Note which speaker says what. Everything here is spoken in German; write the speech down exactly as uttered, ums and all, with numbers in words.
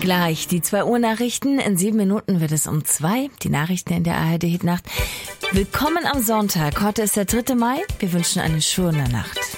Speaker 1: Gleich die zwei Uhr Nachrichten. In sieben Minuten wird es um zwei. Die Nachrichten in der A R D Hitnacht. Willkommen am Sonntag. Heute ist der dritte Mai. Wir wünschen eine schöne Nacht.